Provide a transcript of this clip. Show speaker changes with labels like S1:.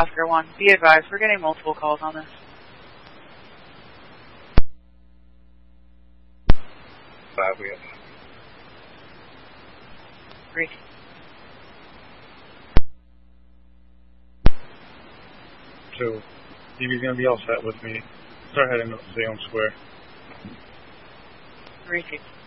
S1: Oscar 1. Be advised, we're getting multiple calls on this.
S2: We have
S1: 3.
S2: two. DB's gonna be all set with me. Start heading to Salem Square.
S1: 3-2.